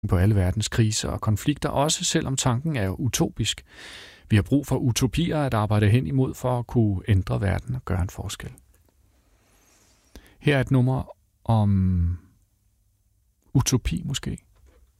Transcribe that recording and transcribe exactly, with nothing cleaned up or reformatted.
på alle verdens kriser og konflikter, også selvom tanken er utopisk. Vi har brug for utopier at arbejde hen imod for at kunne ændre verden og gøre en forskel. Her er et nummer om utopi måske.